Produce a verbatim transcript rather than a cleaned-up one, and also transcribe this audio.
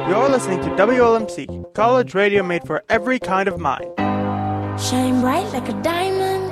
You're listening to W L M C, college radio made for every kind of mind. Shine bright like a diamond.